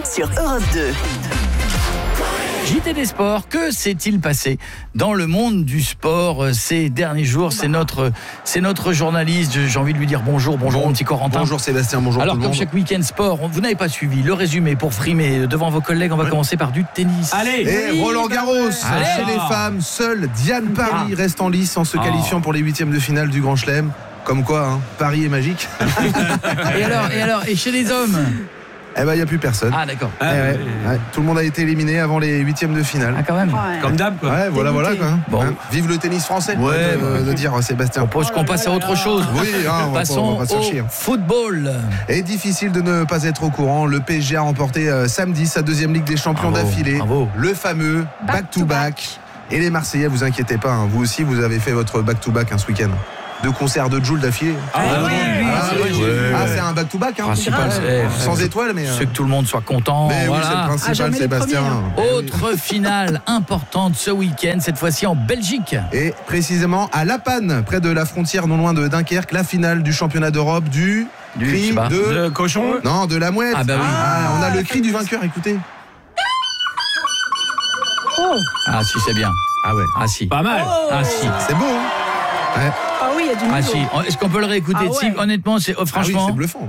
sur Europe 2. JT des sports, que s'est-il passé dans le monde du sport ces derniers jours? C'est notre journaliste, j'ai envie de lui dire bonjour mon petit Corentin. Bonjour Sébastien, bonjour Alors tout le monde. comme chaque week-end sport, vous n'avez pas suivi le résumé pour frimer devant vos collègues, on va commencer par du tennis. Allez. Et Roland Garros, chez les femmes, seule Diane Paris reste en lice en se qualifiant pour les huitièmes de finale du Grand Chelem. Comme quoi, hein, Paris est magique. Et chez les hommes? Eh ben, il n'y a plus personne. Ah d'accord. Ouais. Tout le monde a été éliminé avant les huitièmes de finale. Ah quand même. Comme d'hab quoi. Ouais, voilà quoi. Bon. Hein, vive le tennis français. De dire Sébastien. Je propose qu'on passe à autre chose. Oui, on va Passons pas se faire chier. au football. Et difficile de ne pas être au courant. Le PSG a remporté samedi sa deuxième Ligue des Champions d'affilée. Bravo. Le fameux back-to-back. Et les Marseillais, vous inquiétez pas, hein, vous aussi vous avez fait votre back-to-back ce week-end. 2 concerts de Jul d'affilée. C'est un back-to-back. Principal, Sans étoiles, mais. C'est que tout le monde soit content. Mais voilà. oui, c'est le principal, Sébastien. Autre finale importante ce week-end, cette fois-ci en Belgique. Et précisément à La Panne, près de la frontière non loin de Dunkerque, la finale du championnat d'Europe du cri De cochon. Non, de la mouette. Ah bah oui. On a le cri du vainqueur, écoutez. Ah si, c'est bien. Ah ouais. Ah si. Pas mal. Ah si. C'est beau, hein. Ouais. Ah oui, il y a du niveau. Ah si. Est-ce qu'on peut le réécouter? Ah ouais. Si, honnêtement, c'est Ah oui, franchement. c'est bluffant.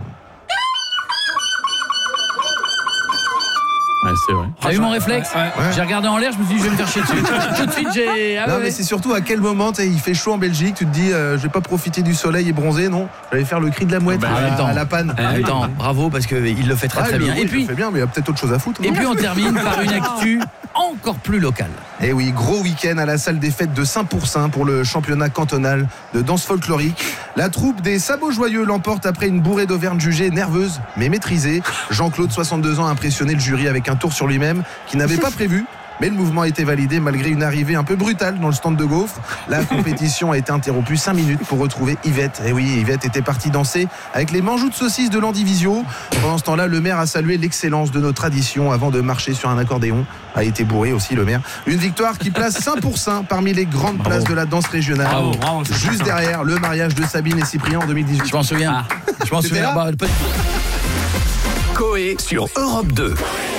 Ouais, c'est vrai. T'as vu mon réflexe? Ouais. J'ai regardé en l'air, je me suis dit je vais me faire chier dessus. Tout de suite j'ai. Ah Non, ouais. mais c'est surtout à quel moment, il fait chaud en Belgique, tu te dis je vais pas profiter du soleil et bronzer, non, j'allais faire le cri de la mouette à La Panne. Attends, bravo parce qu'il le fait très bien. Et puis, il fait bien, mais il y a peut-être autre chose à foutre. Et puis on termine par une actu encore plus locale. Et oui, gros week-end à la salle des fêtes de Saint-Pourçain pour le championnat cantonal de danse folklorique. La troupe des Sabots Joyeux l'emporte après une bourrée d'Auvergne jugée nerveuse mais maîtrisée. Jean-Claude, 62 ans, a impressionné le jury avec un tour sur lui-même qui n'avait pas prévu. Mais le mouvement a été validé malgré une arrivée un peu brutale dans le stand de gaufres. La compétition a été interrompue 5 minutes pour retrouver Yvette. Et oui, Yvette était partie danser avec les manjous de saucisses de l'Andivisio. Pendant ce temps-là, le maire a salué l'excellence de nos traditions avant de marcher sur un accordéon. A été bourré aussi le maire. Une victoire qui place Saint-Pourçain parmi les grandes places de la danse régionale. Bravo, Juste derrière le mariage de Sabine et Cyprien en 2018. Je m'en souviens. Je m'en T'étais souviens. là Bah, Coé sur Europe 2.